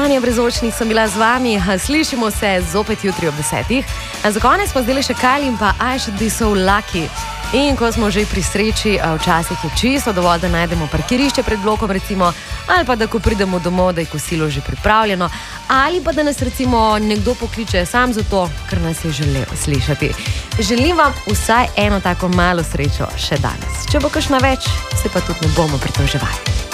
Tanja Brezočnik sem bila z vami, slišimo se zopet jutri ob 10. Za konec pa zdaj še Kyle in pa I Should Be So Lucky. In ko smo že pri sreči, včasih je čisto dovolj, da najdemo parkirišče pred blokom recimo, ali pa da ko pridemo domov, da je kosilo že pripravljeno, ali pa da nas recimo nekdo pokliče sam zato, ker nas je želel slišati. Želim vam vsaj eno tako malo srečo še danes. Če bo kakšna več, se pa tudi ne bomo pritoževali.